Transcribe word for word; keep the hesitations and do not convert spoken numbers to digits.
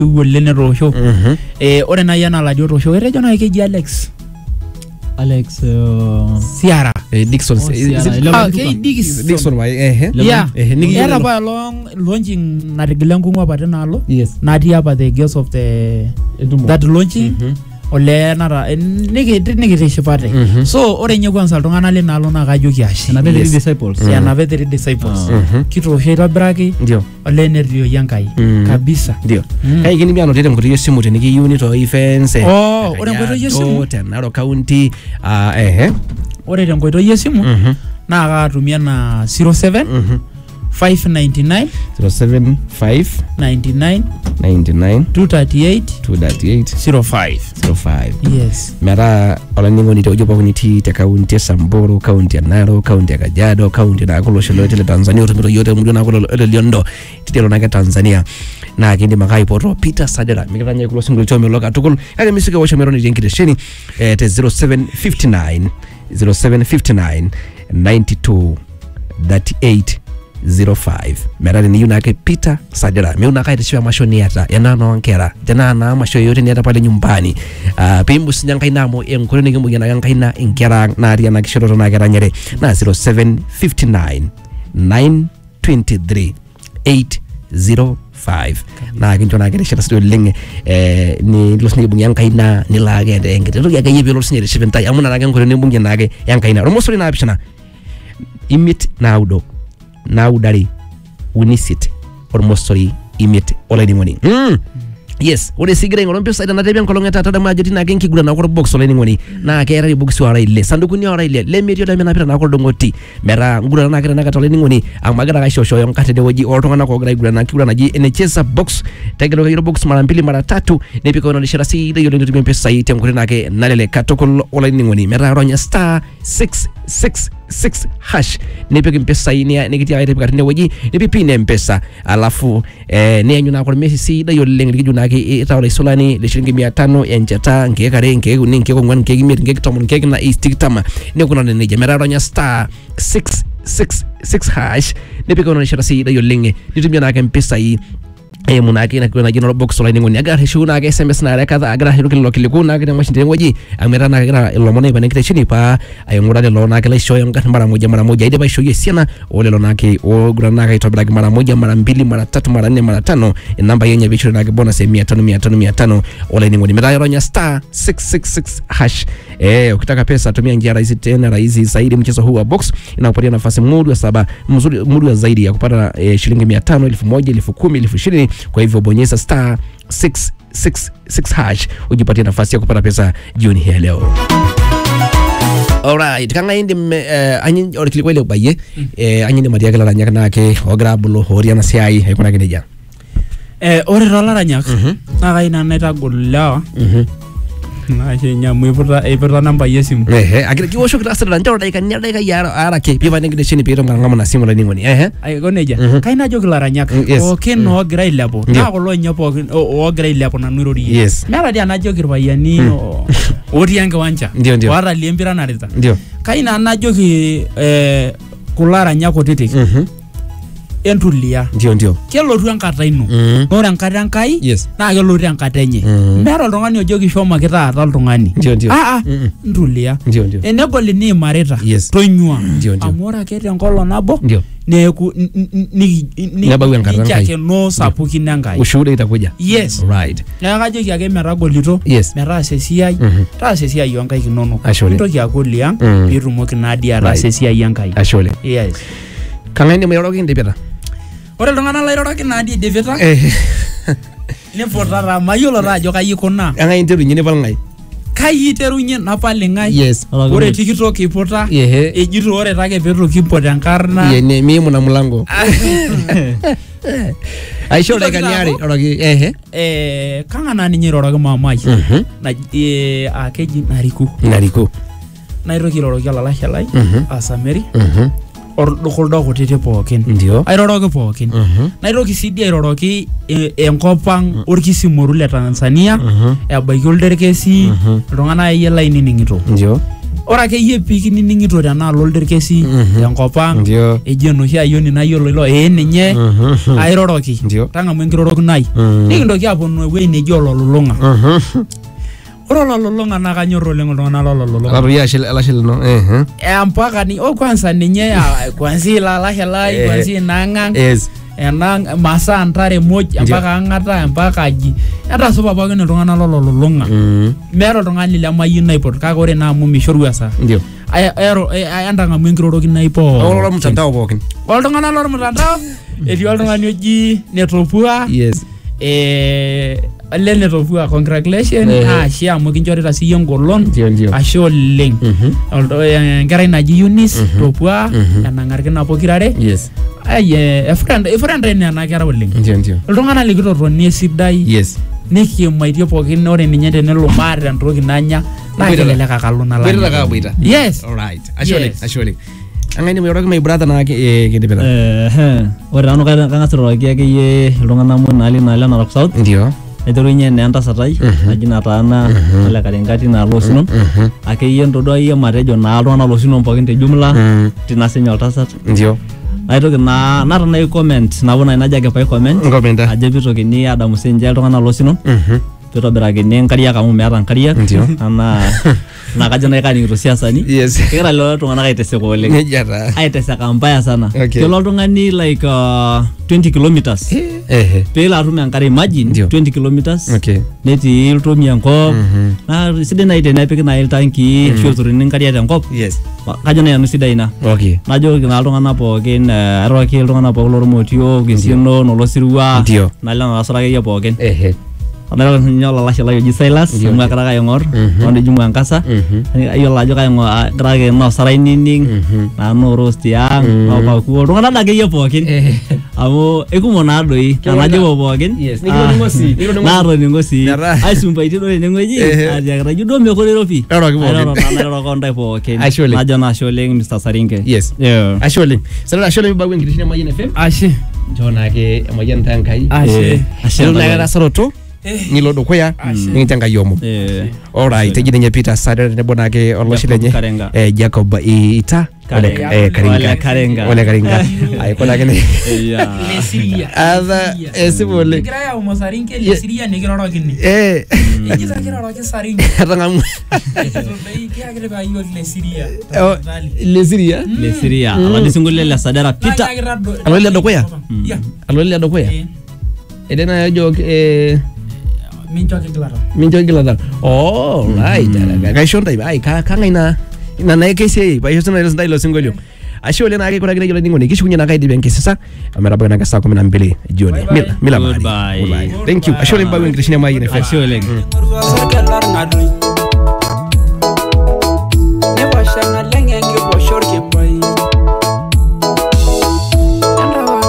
wolene rosho eh ore na yana la rosho etejo na keji Alex Alex uh, Siara eh, Dixon oh, is it ah okay Dixon Dixon why eh yeah eh nigi era pa long launching na regilangu ngwa pate nalo yes na dia pa the girls of the that launching ole nara nigi nigi tishipate so ore nye kwanza iltung'ana le nalo na kajoki ashi na the disciples yeah na the disciples kito shira braki ndio ole nerio yankai kabisa ndio kai kini biano tete mkuti yesimu teniki unit or events oh ore ngoto yesimu tenaro county ah eh ore tengoto yesimu na katumia na zero seven five nine nine zero seven five nine nine nine nine two three eight two three eight zero five zero five yes mera olaningo ni tojo pa ni te county Samburu county ya Narok county ya Kajiado county na kulo sholo tele Tanzania utumiro yote mdu na kulo ele liondo titelo na Tanzania na kindi makai poto Peter Sadera mikitanya kulo single chomi loka tukul kage misike washa mero ni jenkite sheni eh, te zero seven five nine zero seven five nine nine two three eight zero five merari ni yunake Peter Sadera meuna kaita shiwa mashoni yata yanana wankera janana masho yote ni yata pale nyumbani uh, pimbu sinyanka inamo enkure ni gimbu yana yanka ina inkera na aria na kishoro na kera nyere na zero seven five nine nine two three eight zero five na kincho na kera shira studio linge eh, ni los ni bungi yanka ina nilage ende engete rugi aga yebi los ni shiventai amuna na nkure ni bungi nage yanka ina romosori na apishana imit na udo now dari unisit almost sorry imit already morning mm. yes ore sigire ngoro mpesa ida na tebia nkolongeta tada majoti na genki gura na ko box already ngoni na kera ri box wara ile sanduku ni wara ile le medio da mena pira na ko dongoti mera ngura na kera na ka already ngoni amagara ka shosho yon kate de woji ortonga na ko gra gura na kigura na ji N H S box tegero hiro box mara mbili mara tatu ne piko no shira si de yole ndio mpesa yi tem ko na ke nalele katoko already ngoni mera ronya star six six six hash nipe mpesa ini ya negiti ya itepe katine waji nipe pine mpesa alafu eh, ne nyuna kwa mesi si da yole lengi juna ke ita solani le shilingi mia tano ya njata nke kare nke ni nke ko ngwan nke mi nke tomo nke na istik tama ne kuna ne jamera ronya star six six six hash nipe kono shira si da yole lengi nitumia na ke mpesa yi e munaki na kuna jino box line ngoni aga heshuna ga S M S na reka aga hiru kilo kilo na ga mashinde ngoji amera na ga lo mona ibane kite chini pa ayongura lo na ga show yonga mara moja mara moja ide ba show yesiana ole lo na ke o gura na ga itobra mara moja mara mbili mara tatu mara nne mara tano namba yenye bichiro na ga bonus ya mia tano mia tano mia tano ole ni ngoni mera ronya star six six six hash eh ukitaka pesa tumia njia rahisi tena rahisi zaidi mchezo huu wa box inakupatia nafasi mudu ya saba mzuri mudu ya zaidi ya kupata eh, shilingi mia tano elfu moja elfu kumi elfu ishirini kwa hivyo bonyeza star six six six hash ujipatie nafasi ya kupata pesa jioni hii leo. Alright, kanga indi uh, anyi ori kiliko ile baye mm. eh, anyi ni madia kala ranyak na ke ograbulo horia na siai e kuna kineja eh ori rola ranyak mm -hmm. na kaina neta golla mhm na shenya mwiputa e pera namba yesimu ehe akira kiwosho kitasa ranja ora ika nyada ika yara arake piva ningide chini pira ngama na simu la ningoni ehe ay goneja mm -hmm. kaina jogla ranyak mm, yes. o keno mm. gra lepo yeah. na kolo nyapo o gra lepo na nurori yes mera dia na jogir bayani mm. ori yanga wanja wara liembira na rita ndio kaina na jogi eh kula ranyak otetek mhm mm entulia ndio ndio kelotu enkata ino mm. ore enkata enkai yes. na kelotu enkata enye mm. meeta oltung'ani ojoki shomo kitaata oltung'ani ah ah mm. ntulia ndio ndio enegoli ni marita yes. tonyua amu ora kete enkolo nabo ndio neku ni ni nabawu enkata enkai chake no sapukin enkai ushuhuda itakuja yes right na kajoki ake metagolito yes. metaasa esiai taasa esiai onkai kinonok ntoki akulia mm. pitumoki nadia ataasa esiai enkai ashole yes kang'aini mayoroki ndipeta ore iltung'anak lairoroki naadi Devita nipotata mayiolo taa ajo kai ikuna ang'ai interunye nipal ng'ai kai iterunye napal ng'ai yes. ore TikTok iputa ejito ore take petu kipot enkarna yene mimu na mlango aisho like anyari oroki ehe eh kang'ana ninye iroroki mamai na eh akeji nariku nariku nairoki iroroki alalasha lai asameri or dokoldo kutete pookin ndio airoroki pookin nairoki sidi airoroki enkopang orkisimoru le Tanzania ebaiki olderkesi iltung'anak ayela inining'ito ndio ora ke yie piki niningito tenaalo ildirkesi tenkop ang eji enoshi ayioni nayiolo ilo ee ninye airoroki tang'amu enkiroroki nai nikintoki aponu ewuei neji ololulung'a ore ololulung'a naa kanyorr oleng iltung'anak lololulung'a mpaka ni oh kwanza ninye kwanzia ilalashe lai kwanzia inaang'ang enang masaa ntare moj mpaka ang'ata mpaka aji hata supa pookin iltung'anak lololulung'a meeta oltung'ani lemayieu naipot kake ore naa amu mishoru esaa ndio entang'amu enkiroroki nai pookin olmtandao pookin oltung'anak lormtandao etii oltung'ani oji netopua yes eh ale netopua congratulations ashe amu kinchorita siyie engolon ashe oleng enkerai naji Eunice topua enang'arikina pokirare yes ai e friend e friend ena kera oleng ndio ndio iltung'anak likitotonie esidai yes nikimaitie pookin ore ninye tenelo maata entoki nanya naa kelelek akalo nalala yes all right ashole ashole ang'aini muyoroki my brother na kidipita eh ore nanu kang'as airoroki akeyie iltung'anak munali nalo Narok South ndio aiterunye naa entasatai naji nataana ole Karingati naalo Osinon akeyie ntoduayie matejo naa iltung'anak losinon pookin te jumla tina sinye oltasat ndio aitoki naa nata nai comment nabo nai najo ake pai comment ajo pitokini adamu sinje iltung'anak losinon pitobirakini nkariak amu meeta nkariak ana na kajo nai kaningito siasani kira lelo tung'anak aiteseka oleng aiteseka mbaya sana kelo oltung'ani like uh, twenty kilometers eh pela atum enkare imagine twenty kilometers netii iltomi enkop na sidai nai tenepiki nai iltanki shoturini nkariak tenkop kajo nai anu sidai ina najo kina iltung'anak pookin arwaki iltung'anak pookin lormotio Kisieno nolosirua naleng asorake pookin eh Ana nyola lashe layo ji Silas mwa karaka yongor onde jumu ankasa ayo lajo ka yongor grage no sarai nining na no rosti ang no ba ku ro ngana dage yepokin amo ekumo na doi na jo bokin na ro ningosi ai sumpa iti do ningoji aja ra judo me ko rofi ro ro na ro ko ndai pokin na jo na sholeng Mister Saringe yes yeah ashole sala ashole ba wengi dishina mayen F M ashe jona ke mayen tankai ashe ashe la gara saroto nilo dukuya ningitanga yomo all right tejine nye Peter Sadere ne bonake oloshilenye eh Jacob ita eh Karinga Karinga ole Karinga ay kola kene ya lesiria ada esibole graya o Saringe lesiria ne giroro kini eh ejiza giroro ke Saringe rangamu dai kia gre ba yo lesiria lesiria lesiria ala disungule la Sadera Peter alo le dukuya alo le dukuya edena jo eh Mincho Gilada. Mincho Gilada. Oh, right. Gaishon tai ai ka ka ngaina na na kesi ba hizo na ndio lo singolio. Asho le na ke kuna kile ningo ni kishunya na kai diben kisasa. Amera bana ka saa kumi na mbili jioni. Mila mila. Goodbye. Thank you. Asho le mbawe ngishine mai ne. Asho le.